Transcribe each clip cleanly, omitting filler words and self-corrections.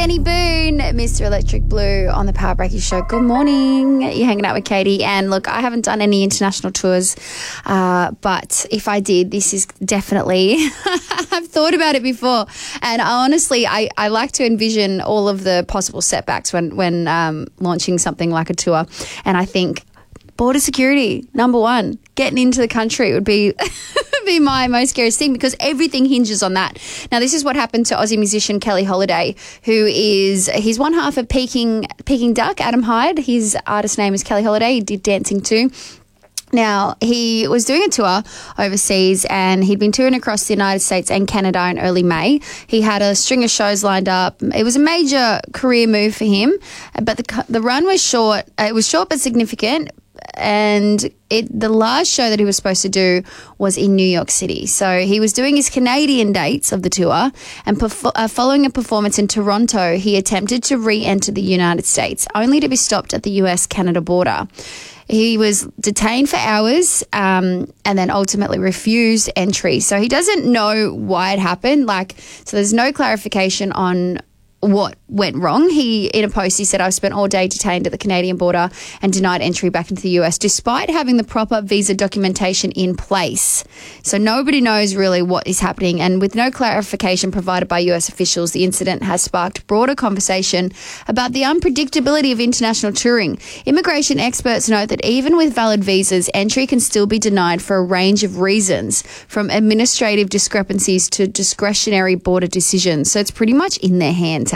Benny Boone, Mr. Electric Blue on the Power Breaky Show. Good morning. You're hanging out with Katie. And look, I haven't done any international tours, but if I did, this is definitely, I've thought about it before. And honestly, I like to envision all of the possible setbacks when launching something like a tour. And I think border security, number one, getting into the country would be be my most scariest thing, because everything hinges on that. Now, this is what happened to Aussie musician Kelly Holiday, he's one half of Peking Duck, Adam Hyde. His artist name is Kelly Holiday. He did Dancing Too. Now, he was doing a tour overseas and he'd been touring across the United States and Canada in early May. He had a string of shows lined up. It was a major career move for him, but the run was short. It was short but significant. And the last show that he was supposed to do was in New York City. So he was doing his Canadian dates of the tour, and following a performance in Toronto, he attempted to re-enter the United States, only to be stopped at the US-Canada border. He was detained for hours and then ultimately refused entry. So he doesn't know why it happened. So there's no clarification on what went wrong. In a post, he said, "I've spent all day detained at the Canadian border and denied entry back into the US, despite having the proper visa documentation in place." So nobody knows really what is happening. And with no clarification provided by US officials, the incident has sparked broader conversation about the unpredictability of international touring. Immigration experts note that even with valid visas, entry can still be denied for a range of reasons, from administrative discrepancies to discretionary border decisions. So it's pretty much in their hands.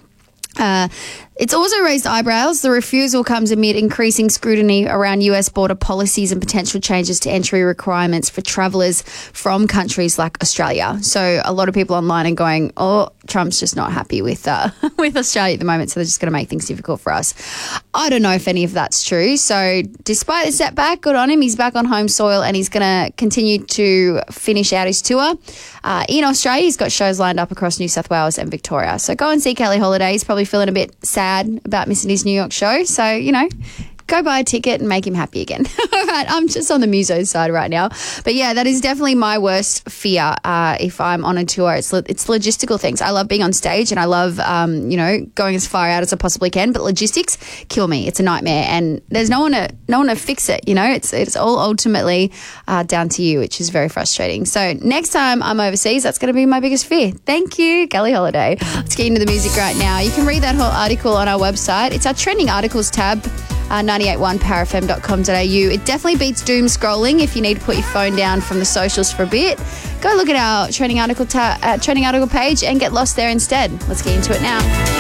It's also raised eyebrows. The refusal comes amid increasing scrutiny around US border policies and potential changes to entry requirements for travellers from countries like Australia. So a lot of people online are going, "Oh, Trump's just not happy with with Australia at the moment, so they're just going to make things difficult for us." I don't know if any of that's true. So despite the setback, good on him. He's back on home soil and he's going to continue to finish out his tour. In Australia, he's got shows lined up across New South Wales and Victoria. So go and see Kelly Holiday. He's probably feeling a bit sad about missing his New York show. So, go buy a ticket and make him happy again. All right, I'm just on the muso side right now. But yeah, that is definitely my worst fear if I'm on a tour. It's logistical things. I love being on stage and I love, going as far out as I possibly can. But logistics kill me. It's a nightmare, and there's no one to fix it. It's all ultimately down to you, which is very frustrating. So next time I'm overseas, that's going to be my biggest fear. Thank you, Kelly Holiday. Let's get into the music right now. You can read that whole article on our website. It's our trending articles tab. 981powerfm.com.au. It definitely beats doom scrolling if you need to put your phone down from the socials for a bit. Go look at our trending article page and get lost there instead. Let's get into it now.